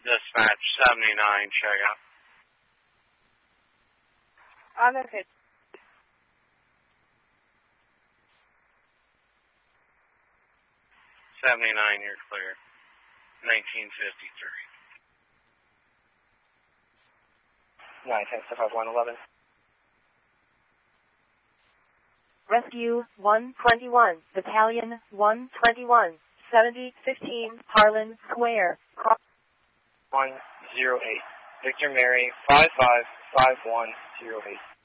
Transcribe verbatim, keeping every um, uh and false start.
Dispatch seventy-nine, check out. On the pitch. seventy-nine, you're clear. nineteen fifty-three. nine ten five one eleven. Rescue one twenty-one, Battalion one twenty-one, seventy fifteen, Harlan Square. one zero eight. Victor Mary five five five one zero eight.